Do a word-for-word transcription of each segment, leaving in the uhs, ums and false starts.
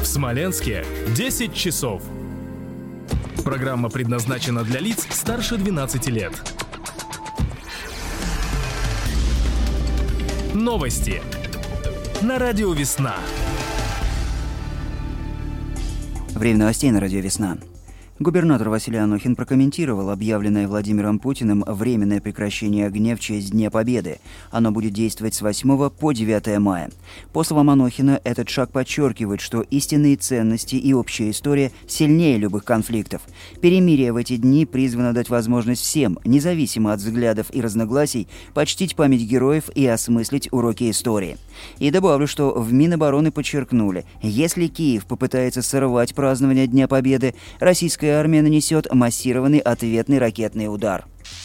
Смоленске десять часов. Программа предназначена для лиц старше двенадцати лет. Новости на радио «Весна». Время новостей на радио «Весна». Губернатор Василий Анохин прокомментировал объявленное Владимиром Путиным временное прекращение огня в честь Дня Победы. Оно будет действовать с восьмого по девятое мая. По словам Анохина, этот шаг подчеркивает, что истинные ценности и общая история сильнее любых конфликтов. Перемирие в эти дни призвано дать возможность всем, независимо от взглядов и разногласий, почтить память героев и осмыслить уроки истории. И добавлю, что в Минобороны подчеркнули, если Киев попытается сорвать празднование Дня Победы, российская армия нанесет массированный ответный ракетный удар.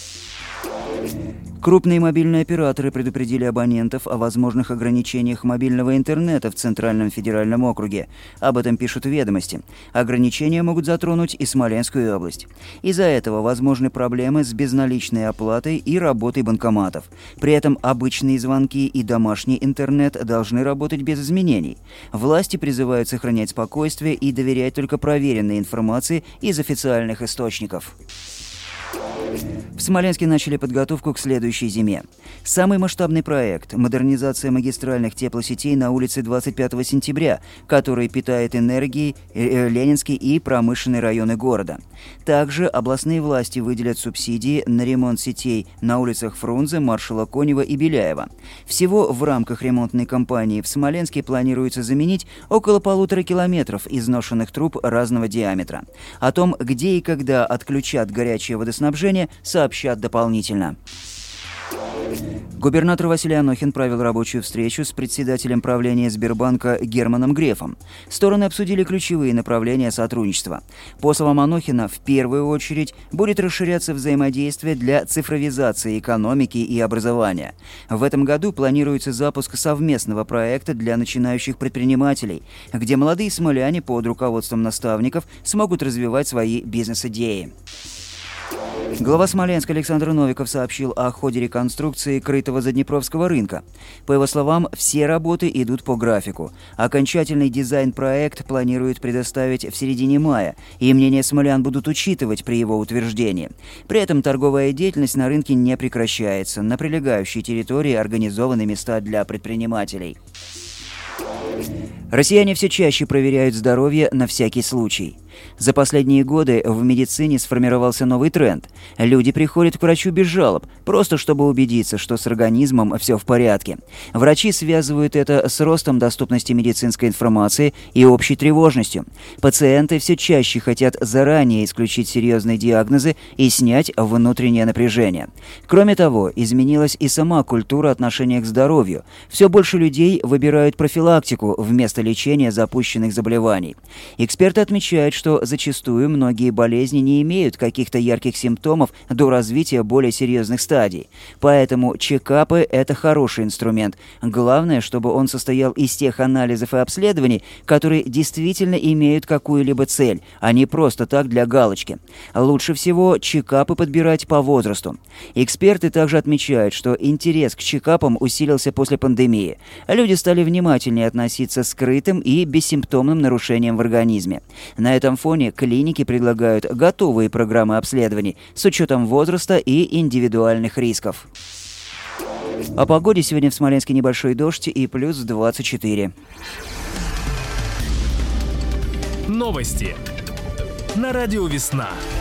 Крупные мобильные операторы предупредили абонентов о возможных ограничениях мобильного интернета в Центральном федеральном округе. Об этом пишут «Ведомости». Ограничения могут затронуть и Смоленскую область. Из-за этого возможны проблемы с безналичной оплатой и работой банкоматов. При этом обычные звонки и домашний интернет должны работать без изменений. Власти призывают сохранять спокойствие и доверять только проверенной информации из официальных источников. В Смоленске начали подготовку к следующей зиме. Самый масштабный проект – модернизация магистральных теплосетей на улице двадцать пятого сентября, который питает энергией Ленинский и промышленные районы города. Также областные власти выделят субсидии на ремонт сетей на улицах Фрунзе, Маршала Конева и Беляева. Всего в рамках ремонтной кампании в Смоленске планируется заменить около полутора километров изношенных труб разного диаметра. О том, где и когда отключат горячее водоснабжение, сообщат дополнительно. Губернатор Василий Анохин провел рабочую встречу с председателем правления Сбербанка Германом Грефом. Стороны обсудили ключевые направления сотрудничества. По словам Анохина, в первую очередь будет расширяться взаимодействие для цифровизации экономики и образования. В этом году планируется запуск совместного проекта для начинающих предпринимателей, где молодые смоляне под руководством наставников смогут развивать свои бизнес-идеи. Глава Смоленска Александр Новиков сообщил о ходе реконструкции крытого заднепровского рынка. По его словам, все работы идут по графику. Окончательный дизайн-проект планируют предоставить в середине мая, и мнения смолян будут учитывать при его утверждении. При этом торговая деятельность на рынке не прекращается. На прилегающей территории организованы места для предпринимателей. Россияне все чаще проверяют здоровье на всякий случай. За последние годы в медицине сформировался новый тренд. Люди приходят к врачу без жалоб, просто чтобы убедиться, что с организмом все в порядке. Врачи связывают это с ростом доступности медицинской информации и общей тревожностью. Пациенты все чаще хотят заранее исключить серьезные диагнозы и снять внутреннее напряжение. Кроме того, изменилась и сама культура отношения к здоровью. Все больше людей выбирают профилактику вместо лечения запущенных заболеваний. Эксперты отмечают, что что зачастую многие болезни не имеют каких-то ярких симптомов до развития более серьезных стадий. Поэтому чекапы – это хороший инструмент. Главное, чтобы он состоял из тех анализов и обследований, которые действительно имеют какую-либо цель, а не просто так для галочки. Лучше всего чекапы подбирать по возрасту. Эксперты также отмечают, что интерес к чекапам усилился после пандемии. Люди стали внимательнее относиться к скрытым и бессимптомным нарушениям в организме. На этом фоне клиники предлагают готовые программы обследований с учетом возраста и индивидуальных рисков. О погоде сегодня в Смоленске небольшой дождь и плюс двадцать четыре. Новости на радио «Весна».